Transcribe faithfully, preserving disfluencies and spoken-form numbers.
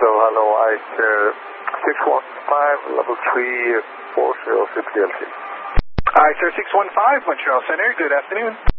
So hello, I uh, six one five, level three, four zero six D L T. I S R six one five, Montreal Center, good afternoon.